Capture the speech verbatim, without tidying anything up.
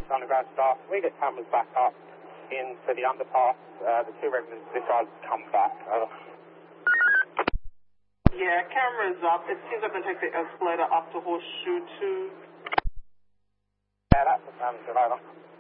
underground staff. We get cameras back up into the underpass. Uh, the two residents decided to come back. Over. Yeah, cameras up. It seems I can take the escalator up to Horseshoe two. Yeah, that's the cameras. Over.